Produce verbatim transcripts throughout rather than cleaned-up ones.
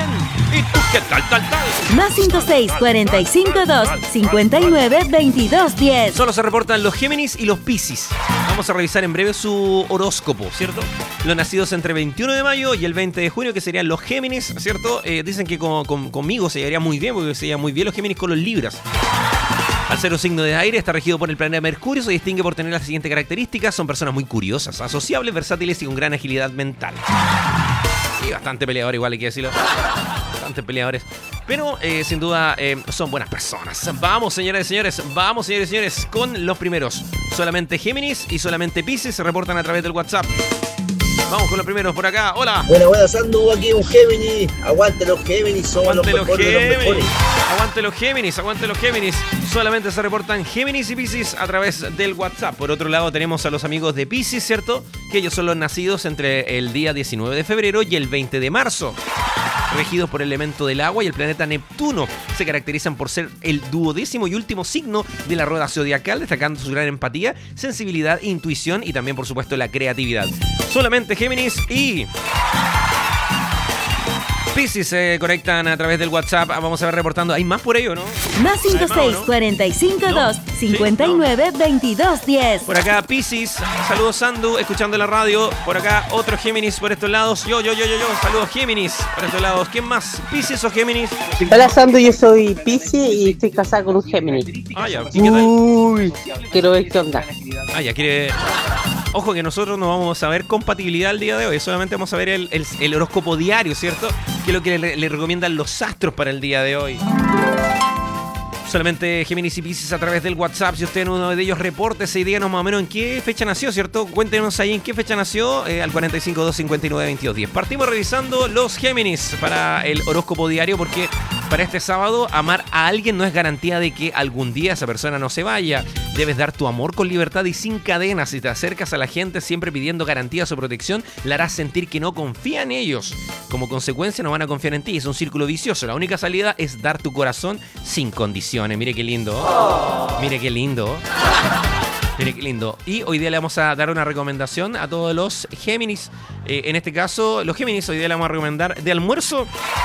¿Y tú qué tal, tal, tal? Más cinco seis cuatro cinco dos cinco nueve veintidós diez. Solo se reportan los Géminis y los Piscis. Vamos a revisar en breve su horóscopo, ¿cierto? Los nacidos entre veintiuno de mayo y el veinte de junio, que serían los Géminis, ¿cierto? Eh, dicen que con, con, conmigo se llevaría muy bien, porque se llevan muy bien los Géminis con los Libras. Al ser un signo de aire, está regido por el planeta Mercurio, se distingue por tener las siguientes características. Son personas muy curiosas, asociables, versátiles y con gran agilidad mental. Y bastante peleadores, igual hay que decirlo. Bastante peleadores. Pero, eh, sin duda, eh, son buenas personas. Vamos, señoras y señores, vamos, señores y señores, con los primeros. Solamente Géminis y solamente Piscis se reportan a través del WhatsApp. Vamos con los primeros por acá. Hola. Buenas, buenas, Sandu, aquí un Géminis. Aguante los Géminis, somos Aguante los los mejores de los mejores. Aguante los Géminis, aguante los Géminis. Solamente se reportan Géminis y Piscis a través del WhatsApp. Por otro lado tenemos a los amigos de Piscis, ¿cierto? Que ellos son los nacidos entre el día diecinueve de febrero y el veinte de marzo. Regidos por el elemento del agua y el planeta Neptuno. Se caracterizan por ser el duodécimo y último signo de la rueda zodiacal, destacando su gran empatía, sensibilidad, intuición y también, por supuesto, la creatividad. Solamente Géminis y Piscis se conectan a través del WhatsApp. Vamos a ver reportando. Hay más por ello, ¿no? Más cinco seis cuatro cinco dos cinco nueve veintidós diez. Por acá Piscis, saludos Sandu, escuchando la radio. Por acá otro Géminis por estos lados. Yo, yo, yo, yo, yo, saludos Géminis por estos lados. ¿Quién más? ¿Piscis o Géminis? Hola Sandu, yo soy Piscis y estoy casada con un Géminis. Ah, ya. ¿Y qué tal? Uy, quiero ver qué onda. Ah, ya, quiere... Ojo que nosotros no vamos a ver compatibilidad el día de hoy, solamente vamos a ver el, el, el horóscopo diario, ¿cierto? Que es lo que le, le recomiendan los astros para el día de hoy. Solamente Géminis y Piscis a través del WhatsApp. Si usted es uno de ellos, repórtese y díganos más o menos en qué fecha nació, ¿cierto? Cuéntenos ahí en qué fecha nació, eh, al cuarenta y cinco dos cincuenta y nueve veintidós diez. Partimos revisando los Géminis para el horóscopo diario, porque para este sábado, amar a alguien no es garantía de que algún día esa persona no se vaya. Debes dar tu amor con libertad y sin cadenas. Si te acercas a la gente siempre pidiendo garantías o protección, la harás sentir que no confía en ellos. Como consecuencia, no van a confiar en ti. Es un círculo vicioso. La única salida es dar tu corazón sin condiciones. Mire qué lindo. Mire qué lindo. Mire qué lindo. Y hoy día le vamos a dar una recomendación a todos los Géminis. Eh, en este caso, los Géminis, hoy día le vamos a recomendar de almuerzo.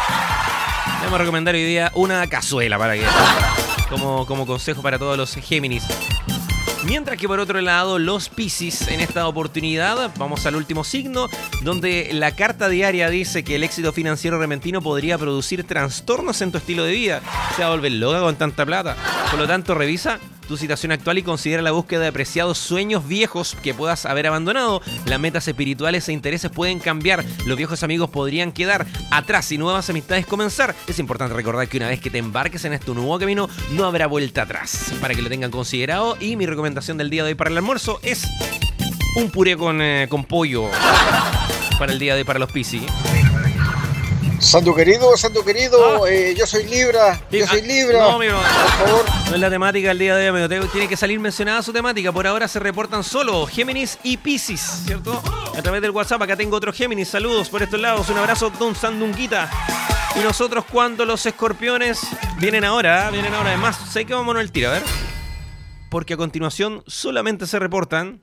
Le vamos a recomendar hoy día una cazuela para que... Como, como consejo para todos los Géminis. Mientras que por otro lado, los Piscis, en esta oportunidad, vamos al último signo, donde la carta diaria dice que el éxito financiero repentino podría producir trastornos en tu estilo de vida. Se va a volver loca con tanta plata. Por lo tanto, revisa tu situación actual y considera la búsqueda de apreciados sueños viejos que puedas haber abandonado. Las metas espirituales e intereses pueden cambiar. Los viejos amigos podrían quedar atrás y nuevas amistades comenzar. Es importante recordar que una vez que te embarques en este nuevo camino, no habrá vuelta atrás. Para que lo tengan considerado. Y mi recomendación del día de hoy para el almuerzo es un puré con, eh, con pollo para el día de hoy para los Piscis. Santo querido, santo querido, ah. eh, yo soy Libra, yo soy Libra, no, amigo, por favor. No es la temática del día de hoy, amigo. Tiene que salir mencionada su temática. Por ahora se reportan solo Géminis y Piscis, ¿cierto? A través del WhatsApp, acá tengo otro Géminis. Saludos por estos lados, un abrazo, don Sandunguita. Y nosotros cuando los escorpiones vienen ahora, ¿eh? vienen ahora. Además, sé que vámonos al tiro, a ver. Porque a continuación solamente se reportan...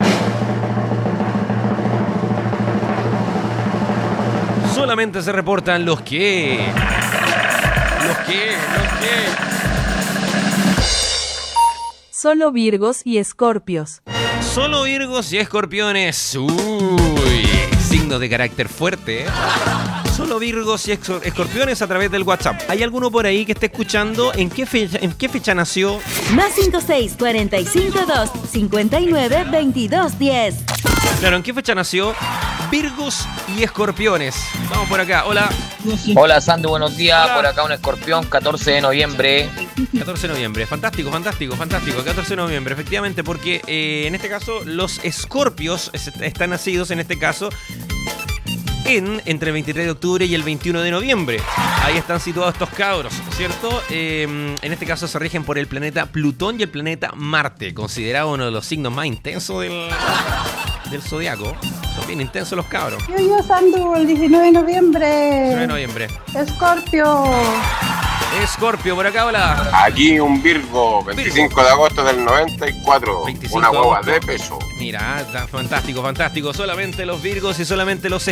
Solamente se reportan los que... Los que... Los que... Solo Virgos y Escorpios. Solo Virgos y Escorpiones. Uy, signos de carácter fuerte, ¿eh? Solo Virgos y Escorpiones a través del WhatsApp. ¿Hay alguno por ahí que esté escuchando? ¿En qué fecha, en qué fecha nació? Más cinco seis cuatro cinco dos cinco nueve veintidós diez. Claro, ¿en qué fecha nació? Virgos y Escorpiones. Vamos por acá, hola. Hola Sandu, buenos días. Hola. Por acá un escorpión, catorce de noviembre. catorce de noviembre, fantástico, fantástico, fantástico. catorce de noviembre, efectivamente, porque eh, en este caso los escorpios están nacidos, en este caso, en entre el veintitrés de octubre y el veintiuno de noviembre. Ahí están situados estos cabros, ¿cierto? Eh, en este caso se rigen por el planeta Plutón y el planeta Marte, considerado uno de los signos más intensos del, del zodiaco. Son bien intensos los cabros. Yo, yo, Sandu, el diecinueve de noviembre. diecinueve de noviembre. Escorpio. Escorpio, por acá, hola. Aquí un Virgo, veinticinco de agosto del noventa y cuatro, veinticinco una de guagua agosto. de peso. Mira, está fantástico, fantástico. Solamente los Virgos y solamente los